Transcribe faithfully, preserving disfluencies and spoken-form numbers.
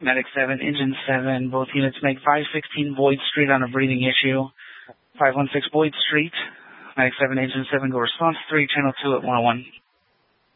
Medic seven, Engine seven, both units make five sixteen Boyd Street on a breathing issue. five one six Boyd Street, Medic seven, Engine seven, go response three, channel two at one oh one.